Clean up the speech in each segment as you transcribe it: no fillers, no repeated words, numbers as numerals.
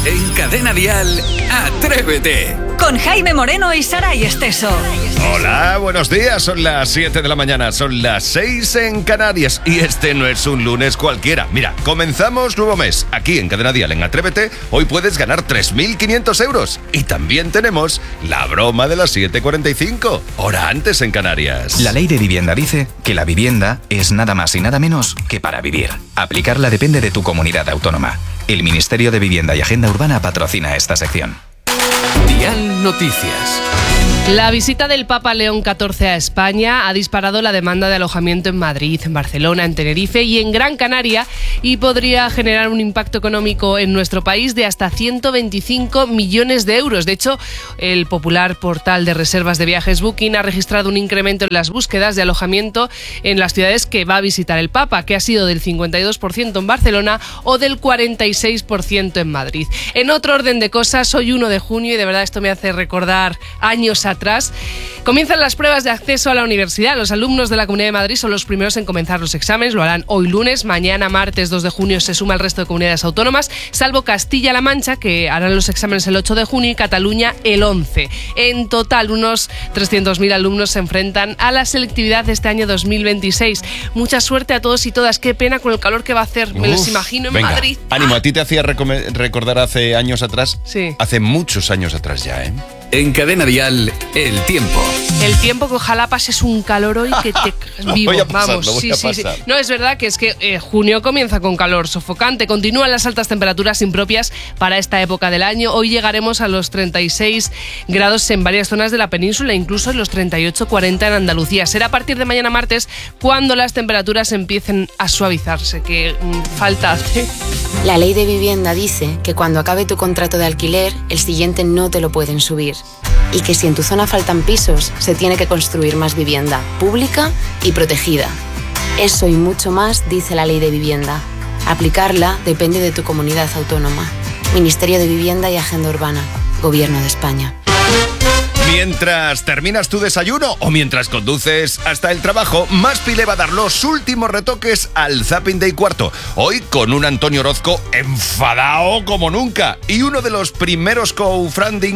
En Cadena Dial, Atrévete. Con Jaime Moreno y Saray Esteso. Hola, buenos días. Son las 7 de la mañana, son las 6 en Canarias. Y este no es un lunes cualquiera. Mira, comenzamos nuevo mes. Aquí en Cadena Dial, en Atrévete, hoy puedes ganar 3.500 euros. Y también tenemos la broma de las 7:45, hora antes en Canarias. La ley de vivienda dice que la vivienda es nada más y nada menos que para vivir. Aplicarla depende de tu comunidad autónoma. El Ministerio de Vivienda y Agenda Urbana patrocina esta sección. Dial Noticias. La visita del Papa León XIV a España ha disparado la demanda de alojamiento en Madrid, en Barcelona, en Tenerife y en Gran Canaria y podría generar un impacto económico en nuestro país de hasta 125 millones de euros. De hecho, el popular portal de reservas de viajes Booking ha registrado un incremento en las búsquedas de alojamiento en las ciudades que va a visitar el Papa, que ha sido del 52% en Barcelona o del 46% en Madrid. En otro orden de cosas, hoy 1 de junio y de verdad esto me hace recordar años atrás, comienzan las pruebas de acceso a la universidad. Los alumnos de la Comunidad de Madrid son los primeros en comenzar los exámenes, lo harán hoy lunes. Mañana, martes 2 de junio, se suma el resto de comunidades autónomas, salvo Castilla-La Mancha, que harán los exámenes el 8 de junio, y Cataluña el 11. En total, unos 300.000 alumnos se enfrentan a la selectividad de este año 2026. Mucha suerte a todos y todas. Qué pena con el calor que va a hacer. Me los imagino en Madrid. Ánimo, a ti te hacía recordar hace años atrás. Sí. Hace muchos años atrás ya, ¿eh? En Cadena Dial, el tiempo. El tiempo que ojalá pases un calor hoy que te vivo. Voy a pasar, Vamos, lo voy sí, a sí, sí. pasar. No, es verdad que es que junio comienza con calor sofocante. Continúan las altas temperaturas impropias para esta época del año. Hoy llegaremos a los 36 grados en varias zonas de la península, incluso en los 38-40 en Andalucía. Será a partir de mañana martes cuando las temperaturas empiecen a suavizarse, que falta hace. La ley de vivienda dice que cuando acabe tu contrato de alquiler, el siguiente no te lo pueden subir. Y que si en tu zona faltan pisos, se tiene que construir más vivienda, pública y protegida. Eso y mucho más dice la ley de vivienda. Aplicarla depende de tu comunidad autónoma. Ministerio de Vivienda y Agenda Urbana. Gobierno de España. Mientras terminas tu desayuno o mientras conduces hasta el trabajo, Maspi le va a dar los últimos retoques al Zapping Day cuarto. Hoy con un Antonio Orozco enfadado como nunca. Y uno de los primeros crowdfunding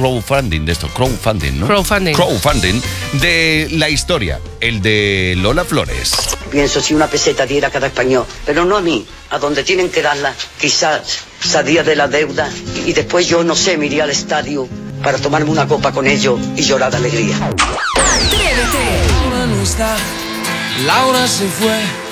de la historia, el de Lola Flores. Pienso si una peseta diera a cada español, pero no a mí, a donde tienen que darla. Quizás salía de la deuda y después yo, no sé, me iría al estadio para tomarme una copa con ellos y llorar de alegría. ¡Atrévete! Laura no está, Laura se fue.